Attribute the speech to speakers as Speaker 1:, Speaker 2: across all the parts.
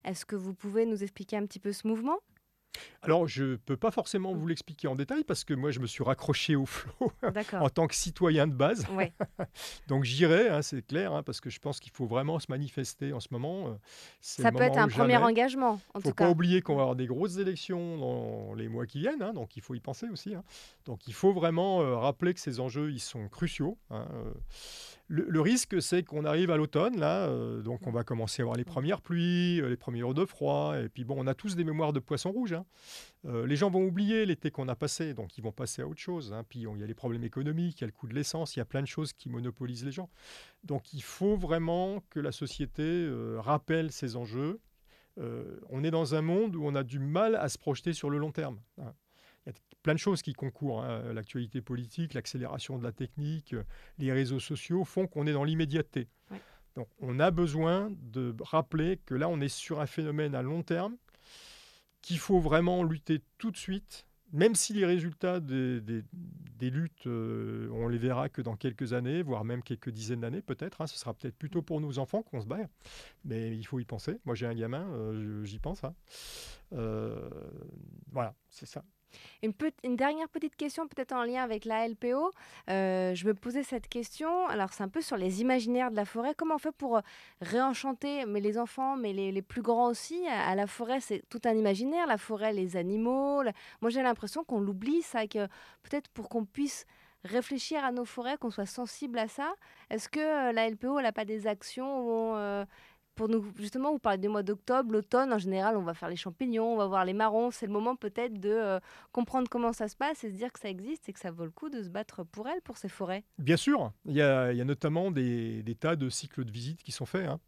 Speaker 1: Est-ce que vous pouvez nous expliquer un petit peu ce mouvement?
Speaker 2: Alors, je ne peux pas forcément
Speaker 1: Mmh.
Speaker 2: vous l'expliquer en détail parce que moi, je me suis raccroché au flot
Speaker 1: D'accord.
Speaker 2: en tant que citoyen de base.
Speaker 1: Ouais.
Speaker 2: Donc j'irai, hein, c'est clair, hein, parce que je pense qu'il faut vraiment se manifester en ce moment. C'est le
Speaker 1: Ça peut être
Speaker 2: moment
Speaker 1: un
Speaker 2: ou
Speaker 1: premier
Speaker 2: jamais.
Speaker 1: engagement, en
Speaker 2: Il ne
Speaker 1: tout
Speaker 2: faut pas
Speaker 1: cas.
Speaker 2: oublier qu'on
Speaker 1: Mmh.
Speaker 2: va avoir des grosses élections dans les mois qui viennent, hein, donc il faut y penser aussi, hein. Donc il faut vraiment rappeler que ces enjeux, ils sont cruciaux, hein. Le risque, c'est qu'on arrive à l'automne, là, donc on
Speaker 1: Ouais.
Speaker 2: va commencer à avoir les
Speaker 1: Mmh.
Speaker 2: premières pluies, les premiers jours de froid, et puis bon, on a tous des mémoires de poissons rouges, hein. Les gens vont oublier l'été qu'on a passé, donc ils vont passer à autre chose, hein. Puis il y a les problèmes économiques, il y a le coût de l'essence, il y a plein de choses qui monopolisent les gens. Donc il faut vraiment que la société rappelle ces enjeux. On est dans un monde où on a du mal à se projeter sur le long terme, hein. Il y a plein de choses qui concourent, hein. L'actualité politique, l'accélération de la technique, les réseaux sociaux font qu'on est dans l'immédiateté.
Speaker 1: Ouais.
Speaker 2: Donc on a besoin de rappeler que là, on est sur un phénomène à long terme, qu'il faut vraiment lutter tout de suite, même si les résultats des luttes, on les verra que dans quelques années, voire même quelques dizaines d'années peut-être, hein. Ce sera peut-être plutôt pour nos enfants qu'on se bat, mais il faut y penser. Moi j'ai un gamin, j'y pense, hein. Euh, voilà, c'est ça.
Speaker 1: Une dernière petite question, peut-être en lien avec la LPO. Je me posais cette question. Alors, c'est un peu sur les imaginaires de la forêt. Comment on fait pour réenchanter mais les enfants, mais les plus grands aussi, à la forêt? C'est tout un imaginaire, la forêt, les animaux. Moi, j'ai l'impression qu'on l'oublie, ça, que peut-être pour qu'on puisse réfléchir à nos forêts, qu'on soit sensible à ça. Est-ce que la LPO, elle n'a pas des actions où, pour nous, justement, vous parlez du mois d'octobre, l'automne, en général, on va faire les champignons, on va voir les marrons. C'est le moment peut-être de comprendre comment ça se passe et se dire que ça existe et que ça vaut le coup de se battre pour elles, pour ces forêts.
Speaker 2: Bien sûr, il y a notamment des tas de cycles de visite qui sont faits, hein,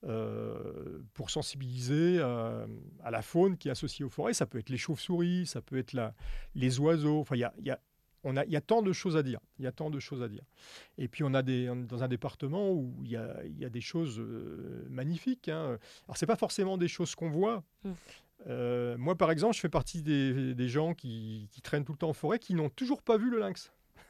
Speaker 2: pour sensibiliser à la faune qui est associée aux forêts. Ça peut être les chauves-souris, ça peut être les oiseaux. Enfin, il y a tant de choses à dire. Il y a tant de choses à dire. Et puis, on est dans un département où il y a des choses magnifiques, hein. Alors, ce n'est pas forcément des choses qu'on voit.
Speaker 1: Mm.
Speaker 2: Moi, par exemple, je fais partie des gens qui traînent tout le temps en forêt, qui n'ont toujours pas vu le lynx.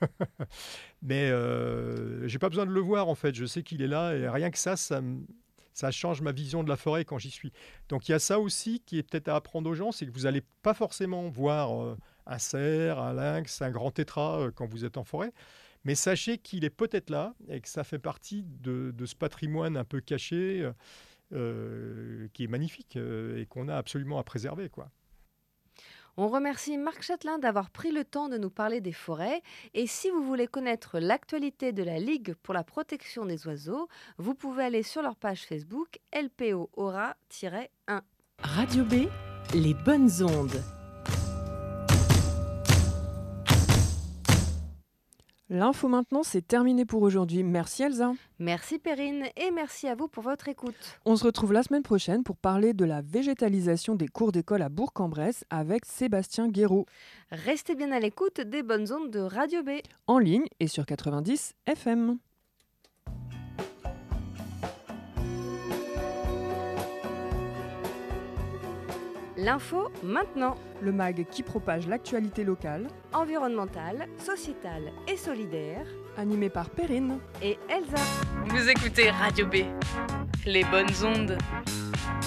Speaker 2: Mais j'ai pas besoin de le voir en fait. Je sais qu'il est là et rien que ça change ma vision de la forêt quand j'y suis. Donc il y a ça aussi qui est peut-être à apprendre aux gens, c'est que vous n'allez pas forcément voir un cerf, un lynx, un grand tétras quand vous êtes en forêt. Mais sachez qu'il est peut-être là et que ça fait partie de ce patrimoine un peu caché qui est magnifique et qu'on a absolument à préserver, quoi.
Speaker 1: On remercie Marc Châtelain d'avoir pris le temps de nous parler des forêts. Et si vous voulez connaître l'actualité de la Ligue pour la protection des oiseaux, vous pouvez aller sur leur page Facebook LPO Aura-1.
Speaker 3: Radio B, les bonnes ondes. L'info maintenant, c'est terminé pour aujourd'hui. Merci Elsa.
Speaker 1: Merci Perrine et merci à vous pour votre écoute.
Speaker 3: On se retrouve la semaine prochaine pour parler de la végétalisation des cours d'école à Bourg-en-Bresse avec Sébastien Guéraud.
Speaker 1: Restez bien à l'écoute des bonnes ondes de Radio B.
Speaker 3: En ligne et sur 90 FM.
Speaker 1: L'info maintenant.
Speaker 3: Le mag qui propage l'actualité locale.
Speaker 1: Environnementale, sociétale et solidaire.
Speaker 3: Animé par Perrine
Speaker 1: et Elsa.
Speaker 4: Vous écoutez Radio B, les bonnes ondes.